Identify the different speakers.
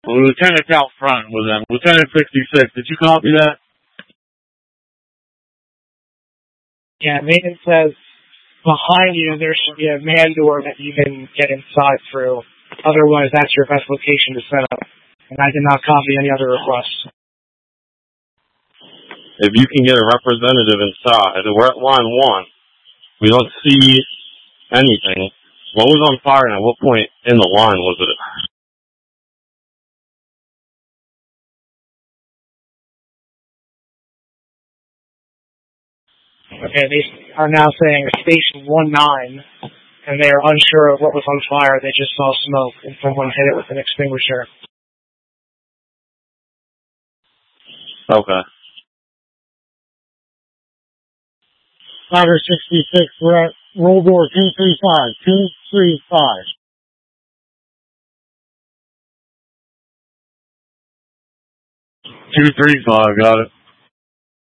Speaker 1: Lieutenant's out front with them. Lieutenant 66, did you copy that?
Speaker 2: Yeah, maintenance says behind you there should be a man door that you can get inside through. Otherwise, that's your best location to set up. And I did not copy any other requests.
Speaker 1: If you can get a representative inside, we're at line 1. We don't see anything. What was on fire and at what point in the line was it?
Speaker 2: Okay, they are now saying station 19, and they are unsure of what was on fire. They just saw smoke, and someone hit it with an extinguisher.
Speaker 1: Okay.
Speaker 3: Ladder 66, we're at roll door 235, 235.
Speaker 1: 235, got it.